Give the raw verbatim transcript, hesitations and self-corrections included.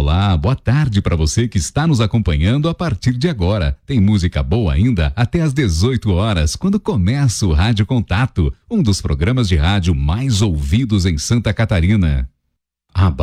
Olá, boa tarde para você que está nos acompanhando a partir de agora. Tem música boa ainda até às dezoito horas, quando começa o Rádio Contato, um dos programas de rádio mais ouvidos em Santa Catarina.